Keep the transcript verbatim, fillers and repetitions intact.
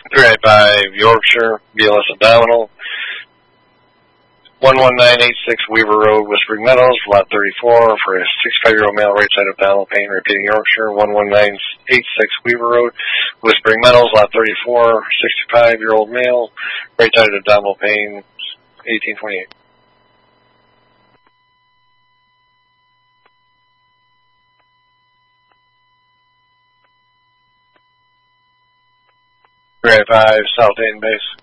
three eighty-five Yorkshire, B L S Abdominal. one one nine eight six Weaver Road, Whispering Meadows, lot thirty-four, for a sixty-five-year-old male, right side abdominal pain, repeating Yorkshire. one one nine eight six Weaver Road, Whispering Meadows, lot thirty-four, sixty-five-year-old male, right side abdominal pain, eighteen twenty-eight. three eighty-five South Dayton Base.